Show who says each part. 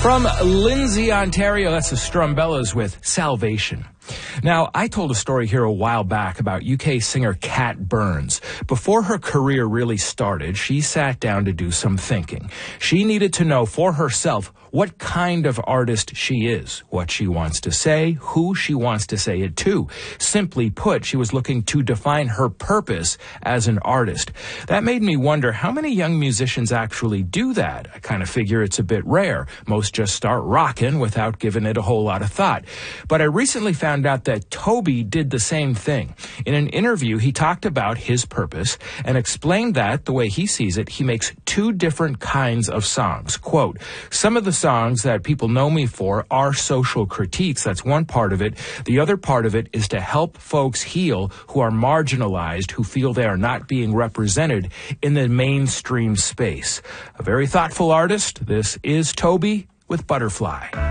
Speaker 1: From Lindsay, Ontario, that's the Strumbellas with Salvation. Now, I told a story here a while back about UK singer Kat Burns. Before her career really started, she sat down to do some thinking. She needed to know for herself what kind of artist she is, what she wants to say, who she wants to say it to. Simply put, she was looking to define her purpose as an artist. That made me wonder how many young musicians actually do that. I kind of figure it's a bit rare. Most just start rocking without giving it a whole lot of thought. But I recently found out that Toby did the same thing. In an interview, he talked about his purpose and explained that, the way he sees it, he makes two different kinds of songs. Quote, some of the songs that people know me for are social critiques. That's one part of it. The other part of it is to help folks heal who are marginalized, who feel they are not being represented in the mainstream space. A very thoughtful artist. This is Toby with Butterfly.